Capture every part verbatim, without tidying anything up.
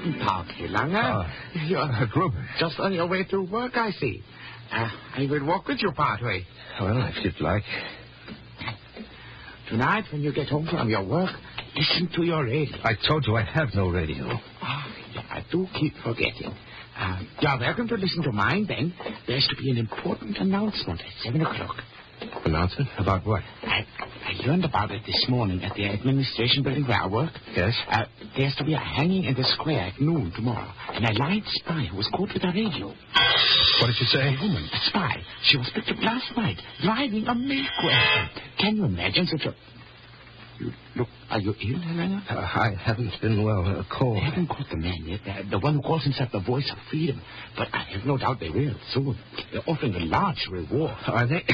Guten Tag, Herr Langer. Uh, You're uh, Gruber. just on your way to work, I see. Uh, I will walk with you partway. Well, if you'd like. Tonight, when you get home from your work, listen to your radio. I told you I have no radio. Oh, yeah, I do keep forgetting. Uh, you're welcome to listen to mine, then. There's to be an important announcement at seven o'clock. Announcement? About what? I, I learned about it this morning at the administration building where I work. Yes? Uh, there's to be a hanging in the square at noon tomorrow. And a light spy who was caught with a radio. What did you say? A woman, a spy. She was picked up last night, driving a milk wagon. Can you imagine such a... You, look, are you ill, Helena? Uh, I haven't been well. A cold. They haven't caught the man yet. The, the one who calls himself the voice of freedom. But I have no doubt they will soon. They're offering a large reward. Are they?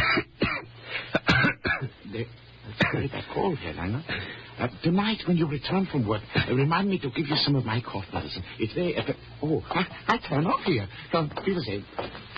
they It's very bad cold, Helena. Uh, tonight, when you return from work, uh, remind me to give you some of my cough medicine. It's very... Uh, oh, I, I turn off here. Don't be the same.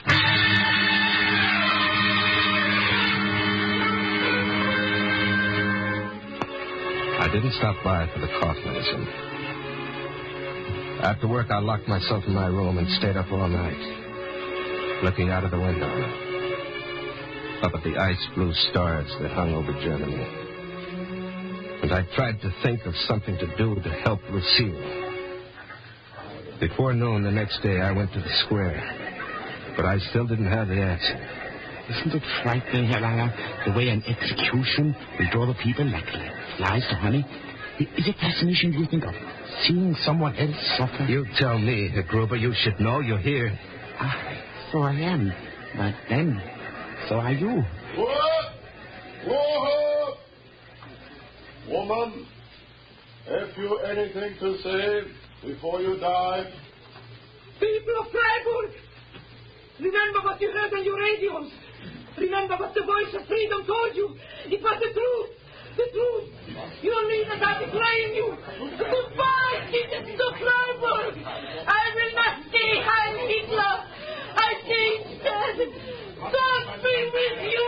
I didn't stop by for the cough medicine. After work, I locked myself in my room and stayed up all night, looking out of the window, up at the ice-blue stars that hung over Germany. And I tried to think of something to do to help Lucille. Before noon the next day, I went to the square, but I still didn't have the answer. Isn't it frightening, Helena, the way an execution will draw the people like flies to honey? Is it fascination, do you think, of seeing someone else suffer? You tell me, Herr Gruber. You should know. You're here. Ah, so I am. But then, so are you. What? Whoa! Woman, have you anything to say before you die? People of Freiburg, remember what you heard on your radios. Remember what the voice of freedom told you. It was the truth. The truth. Your leaders are betraying you. Goodbye, citizens of Freiburg. I will not stay Heil Hitler. I say instead, God be with you.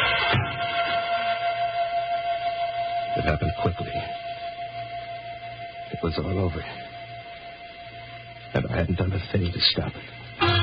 It happened quickly. It was all over. And I hadn't done a thing to stop it.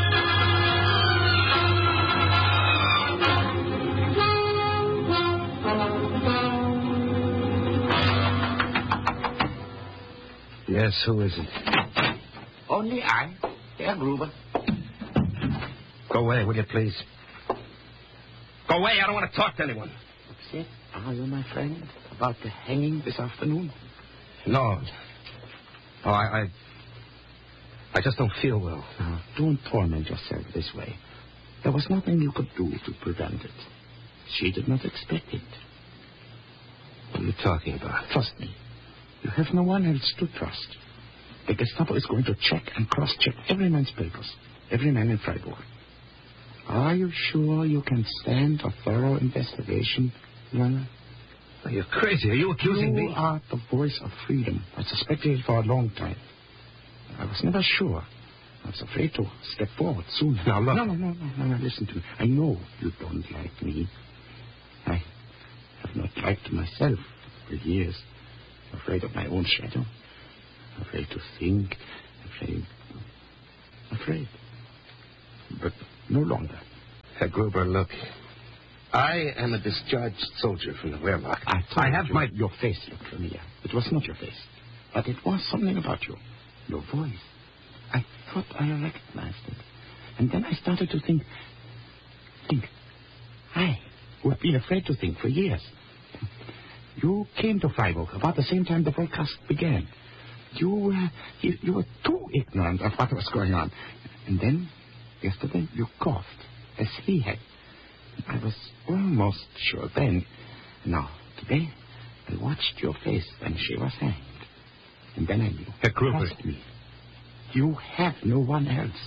Yes, who is it? Only I, Herr Gruber. Go away, will you, please? Go away, I don't want to talk to anyone. Upset, are you, my friend, about the hanging this afternoon? No. Oh, I... I, I just don't feel well. Now, don't torment yourself this way. There was nothing you could do to prevent it. She did not expect it. What are you talking about? Trust me. You have no one else to trust. The Gestapo is going to check and cross-check every man's papers. Every man in Freiburg. Are you sure you can stand a thorough investigation, Lana? Are you crazy? Are you accusing you me? You are the voice of freedom. I suspected it for a long time. I was never sure. I was afraid to step forward soon. Now, look. No, no, no, no, no, listen to me. I know you don't like me. I have not liked myself for years. Afraid of my own shadow. Afraid to think. Afraid. Afraid. But no longer. Herr Gruber, look. I am a discharged soldier from the Wehrmacht. I, I have you, my... Your face looked familiar. It was not your face. But it was something about you. Your voice. I thought I recognized it. And then I started to think... Think. I, who have been afraid to think for years... You came to Freiburg about the same time the broadcast began. You, uh, you, you were too ignorant of what was going on. And then, yesterday, you coughed, as he had. I was almost sure then. Now, today, I watched your face when she was hanged. And then I knew. Herr Gruber. Trust me. You have no one else.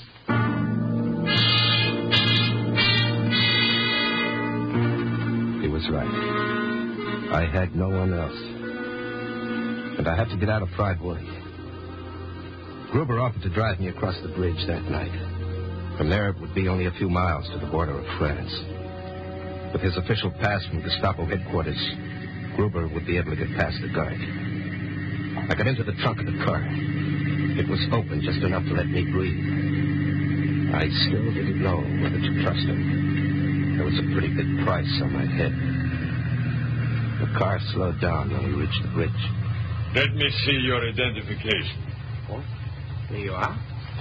He was right. I had no one else. And I had to get out of Freiburg. Gruber offered to drive me across the bridge that night. From there, it would be only a few miles to the border of France. With his official pass from Gestapo headquarters, Gruber would be able to get past the guard. I got into the trunk of the car. It was open just enough to let me breathe. I still didn't know whether to trust him. There was a pretty big price on my head. The car slowed down when we reached the bridge. Let me see your identification. What? There you are.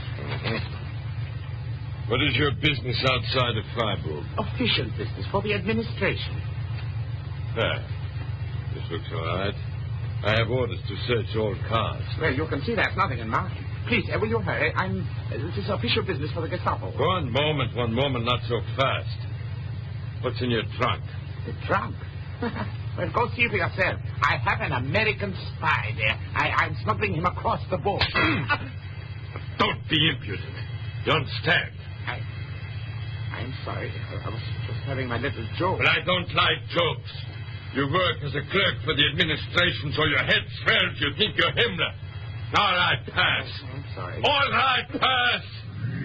What is your business outside of Freiburg? Official business for the administration. There. This looks all right. I have orders to search all cars. Well, you can see there's nothing in mine. Please, uh, will you hurry? I'm... Uh, this is official business for the Gestapo. One moment, one moment, not so fast. What's in your trunk? The trunk? Well, go see for yourself. I have an American spy there. I, I'm smuggling him across the border. Don't be impudent. You understand? I... I'm sorry. I was just having my little joke. But I don't like jokes. You work as a clerk for the administration, so your head swells. You think you're Himmler. All right, pass. I'm sorry. All right, pass.